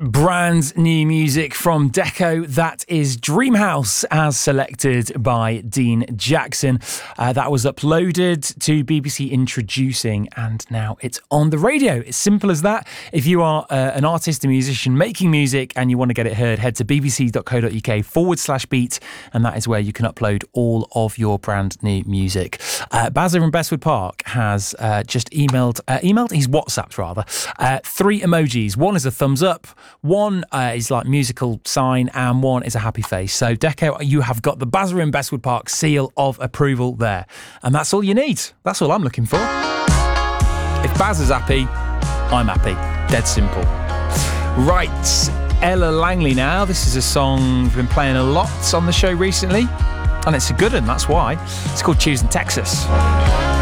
Brand new music from Deco. That is Dreamhouse, as selected by Dean Jackson. That was uploaded to BBC Introducing, and now it's on the radio. It's simple as that. If you are an artist, a musician making music, and you want to get it heard, head to bbc.co.uk/beat, and that is where you can upload all of your brand new music. Bazza in Bestwood Park has just emailed, he's WhatsApped rather, 3 emojis. One is a thumbs up, one is like musical sign, and one is a happy face. So Deco, you have got the Bazza in Bestwood Park seal of approval there, and that's all you need. That's all I'm looking for. If Bazza's happy, I'm happy. Dead simple. Right, Ella Langley now. This is a song we've been playing a lot on the show recently, and it's a good one, that's why. It's called Choosing Texas.